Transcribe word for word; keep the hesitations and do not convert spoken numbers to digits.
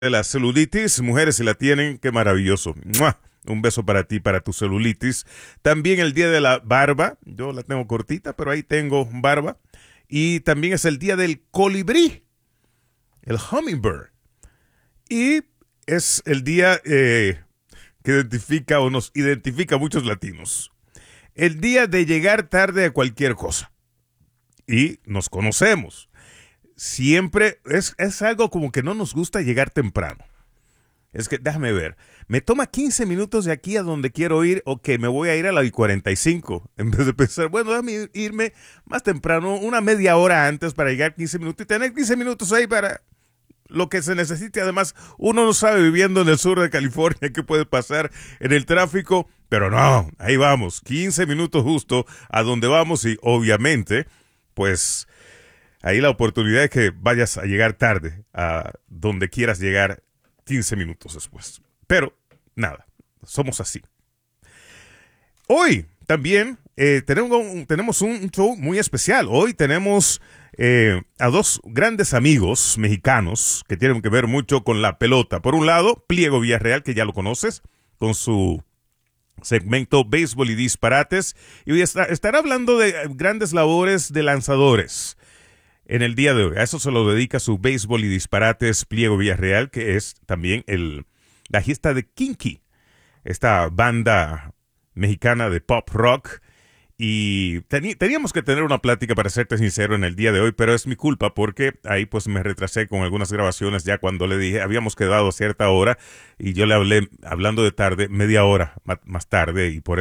de la celulitis, mujeres si la tienen, qué maravilloso. ¡Mua! Un beso para ti, para tu celulitis. También el día de la barba, yo la tengo cortita, pero ahí tengo barba. Y también es el día del colibrí, el hummingbird. Y es el día eh, que identifica o nos identifica a muchos latinos. El día de llegar tarde a cualquier cosa. Y nos conocemos. Siempre es, es algo como que no nos gusta llegar temprano. Es que, déjame ver, me toma quince minutos de aquí a donde quiero ir, o que me voy a ir a la cuarenta y cinco, en vez de pensar, bueno, déjame irme más temprano, una media hora antes para llegar quince minutos y tener quince minutos ahí para lo que se necesite. Además, uno no sabe viviendo en el sur de California qué puede pasar en el tráfico, pero no, ahí vamos, quince minutos justo a donde vamos y obviamente, pues ahí la oportunidad es que vayas a llegar tarde a donde quieras llegar quince minutos después. Pero, nada, somos así. Hoy también eh, tenemos, tenemos un show muy especial. Hoy tenemos eh, a dos grandes amigos mexicanos que tienen que ver mucho con la pelota. Por un lado, Pliego Villarreal, que ya lo conoces, con su segmento Béisbol y Disparates. Y hoy está, estará hablando de grandes labores de lanzadores en el día de hoy. A eso se lo dedica su Béisbol y Disparates Pliego Villarreal, que es también el bajista de Kinky, esta banda mexicana de pop rock. Y tení, teníamos que tener una plática, para serte sincero, en el día de hoy, pero es mi culpa porque ahí pues me retrasé con algunas grabaciones ya cuando le dije, habíamos quedado a cierta hora y yo le hablé, hablando de tarde, media hora más tarde, y por eso